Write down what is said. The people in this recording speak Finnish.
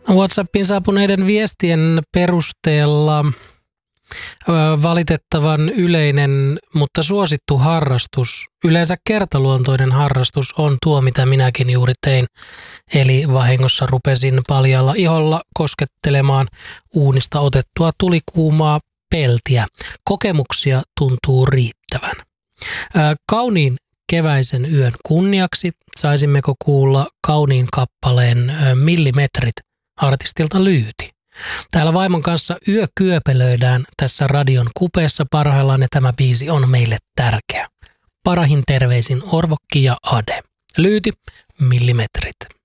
WhatsAppiin saapuneiden viestien perusteella valitettavan yleinen, mutta suosittu harrastus, yleensä kertaluontoinen harrastus on tuo, mitä minäkin juuri tein. Eli vahingossa rupesin paljaalla iholla koskettelemaan uunista otettua tulikuumaa peltiä. Kokemuksia tuntuu riittävän. Kauniin keväisen yön kunniaksi saisimmeko kuulla kauniin kappaleen Millimetrit artistilta Lyyti. Täällä vaimon kanssa yökyöpelöidään tässä radion kupeessa parhaillaan ja tämä biisi on meille tärkeä. Parahin terveisin Orvokki ja Ade. Lyyti, Millimetrit.